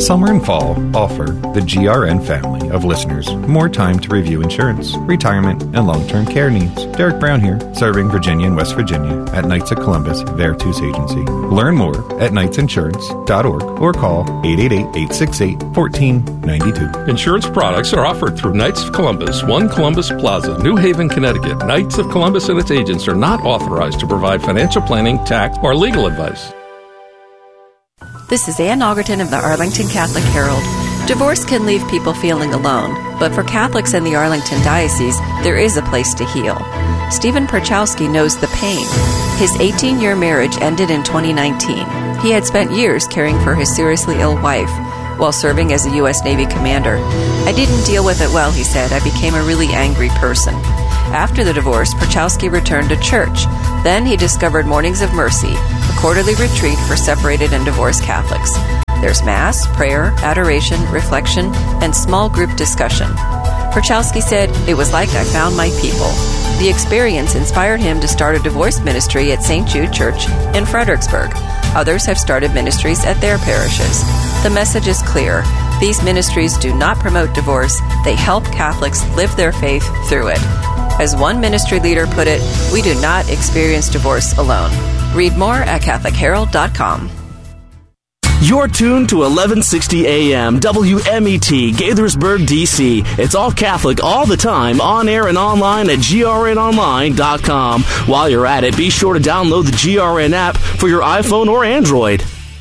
Summer and fall offer the GRN family of listeners more time to review insurance, retirement, and long-term care needs. Derek Brown here, serving Virginia and West Virginia at Knights of Columbus Veritas Agency. Learn more at knightsinsurance.org or call 888-868-1492. Insurance products are offered through Knights of Columbus, 1 Columbus Plaza, New Haven, Connecticut. Knights of Columbus and its agents are not authorized to provide financial planning, tax, or legal advice. This is Ann Augerton of the Arlington Catholic Herald. Divorce can leave people feeling alone, but for Catholics in the Arlington Diocese, there is a place to heal. Stephen Perchowski knows the pain. His 18-year marriage ended in 2019. He had spent years caring for his seriously ill wife while serving as a U.S. Navy commander. I didn't deal with it well, he said. I became a really angry person. After the divorce, Perchowski returned to church. Then he discovered Mornings of Mercy, a quarterly retreat for separated and divorced Catholics. There's Mass, prayer, adoration, reflection, and small group discussion. Perchowski said, "It was like I found my people." The experience inspired him to start a divorce ministry at St. Jude Church in Fredericksburg. Others have started ministries at their parishes. The message is clear. These ministries do not promote divorce. They help Catholics live their faith through it. As one ministry leader put it, we do not experience divorce alone. Read more at CatholicHerald.com. You're tuned to 1160 AM WMET, Gaithersburg, D.C. It's all Catholic all the time, on air and online at grnonline.com. While you're at it, be sure to download the GRN app for your iPhone or Android.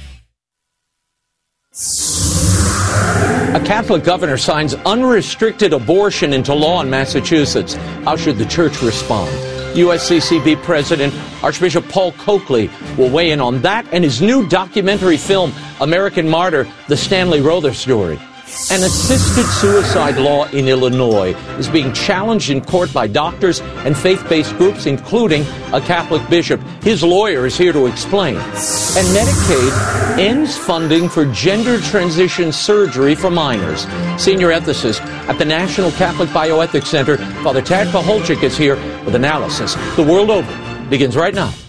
A Catholic governor signs unrestricted abortion into law in Massachusetts. How should the church respond? USCCB President Archbishop Paul Coakley will weigh in on that and his new documentary film, American Martyr, The Stanley Rother Story. An assisted suicide law in Illinois is being challenged in court by doctors and faith-based groups, including a Catholic bishop. His lawyer is here to explain. And Medicaid ends funding for gender transition surgery for minors. Senior ethicist at the National Catholic Bioethics Center, Father Tad Pacholczyk, is here with analysis. The World Over begins right now.